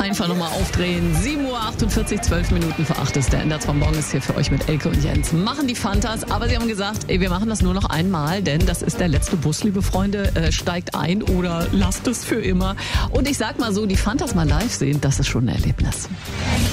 einfach nochmal aufdrehen. 7:48 Uhr, 12 Minuten vor 8 ist der Ender vom Morgen ist hier für euch mit Elke und Jens. Machen die Fantas, aber sie haben gesagt, wir machen das nur noch einmal, denn das ist der letzte Bus, liebe Freunde. Steigt ein oder lasst es für immer. Und ich sag mal so, die Fantas mal live sehen, das ist schon ein Erlebnis.